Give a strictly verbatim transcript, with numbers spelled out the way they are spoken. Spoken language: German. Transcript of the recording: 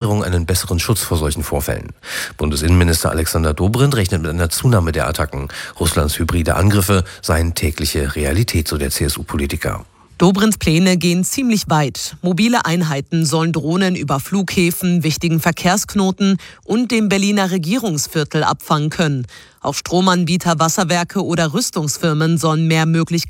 Regierung einen besseren Schutz vor solchen Vorfällen. Bundesinnenminister Alexander Dobrindt rechnet mit einer Zunahme der Attacken. Russlands hybride Angriffe seien tägliche Realität, so der C S U-Politiker. Dobrindts Pläne gehen ziemlich weit. Mobile Einheiten sollen Drohnen über Flughäfen, wichtigen Verkehrsknoten und dem Berliner Regierungsviertel abfangen können. Auch Stromanbieter, Wasserwerke oder Rüstungsfirmen sollen mehr Möglichkeiten